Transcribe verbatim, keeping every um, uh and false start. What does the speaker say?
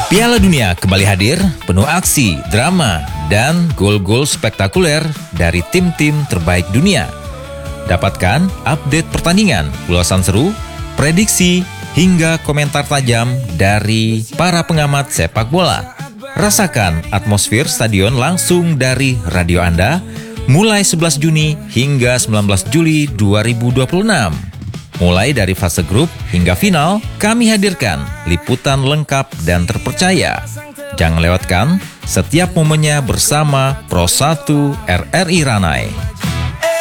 Piala Dunia kembali hadir, penuh aksi, drama, dan gol-gol spektakuler dari tim-tim terbaik dunia. Dapatkan update pertandingan, ulasan seru, prediksi, hingga komentar tajam dari para pengamat sepak bola. Rasakan atmosfer stadion langsung dari radio Anda mulai sebelas Juni hingga sembilan belas Juli dua ribu dua puluh enam. Mulai dari fase grup hingga final, kami hadirkan liputan lengkap dan terpercaya. Jangan lewatkan setiap momennya bersama Pro satu R R I Ranai.